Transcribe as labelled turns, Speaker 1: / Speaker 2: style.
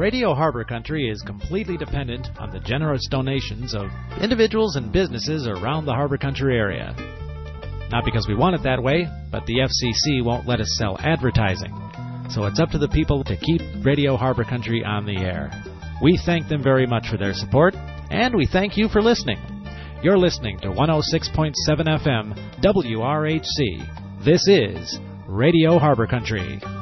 Speaker 1: Radio Harbor Country is completely dependent on the generous donations of individuals and businesses around the Harbor Country area. Not because we want it that way, but the FCC won't let us sell advertising. So it's up to the people to keep Radio Harbor Country on the air. We thank them very much for their support, and we thank you for listening. You're listening to 106.7 FM WRHC. This is Radio Harbor Country.